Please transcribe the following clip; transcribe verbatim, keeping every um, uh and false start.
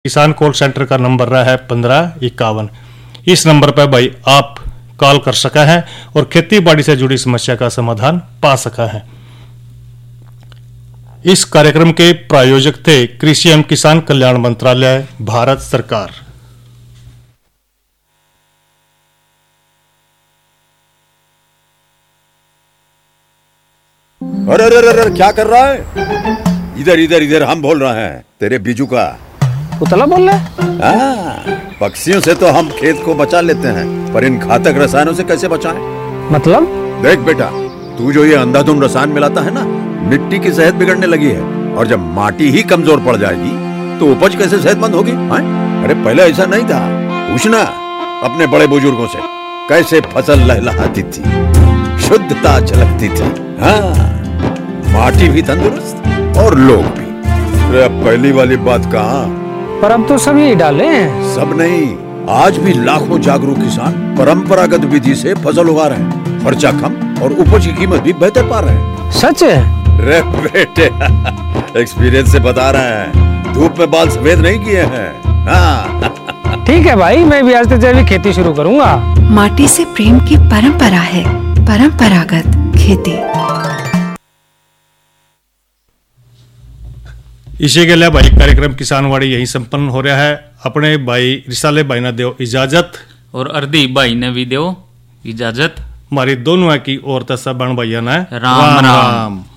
किसान call centre का number रहा है पंद्रह इक्यावन। इस नंबर पर भाई आप कॉल कर सका है और खेती बाड़ी से जुड़ी समस्या का समाधान पा सका है। इस कार्यक्रम के प्रायोजक थे कृषि एवं किसान कल्याण मंत्रालय, भारत सरकार। अरे अरे अरे क्या कर रहा है? इधर इधर इधर हम बोल रहे हैं तेरे बीजू का। उतला बोल रहा है? हाँ, पक्षियों से तो हम खेत को बचा लेते हैं, पर इन घातक रसायनों से कैसे बचाएं? मतलब? देख बेटा, तू जो ये अंधाधुंध रसायन मिलाता है ना, मिट्टी की सेहत बिगड़ने लगी है। और जब माटी ही कमजोर पड़ जाएगी तो उपज कैसे सेहतमंद होगी? हाँ? अरे पहले ऐसा नहीं था। पूछना अपने बड़े बुजुर्गों से, कैसे फसल लहलहाती थी, शुद्धता झलकती थी। हाँ, माटी भी तंदुरुस्त और लोग भी। अरे अब पहली वाली बात कहाँ? पर अब तो सब यही डाले हैं। सब नहीं, आज भी लाखों जागरूक किसान परंपरागत विधि से फसल उगा रहे हैं। खर्चा कम और उपज की कीमत भी बेहतर पा रहे हैं। सच है? रे बेटे, एक्सपीरियंस से बता रहे हैं, धूप में बाल सफेद नहीं किए हैं। हाँ। ठीक है भाई, मैं भी आज से जैविक खेती शुरू करूंगा। माटी से प्रेम की परंपरा है परंपरागत खेती। इसी के लिए भाई कार्यक्रम किसानवाड़ी यही संपन्न हो रहा है। अपने भाई रिसाले भाई ने दो इजाजत और अर्दीप भाई ने भी दो इजाजत। हमारी दोनों की और तसा बन भैया ने राम राम, राम।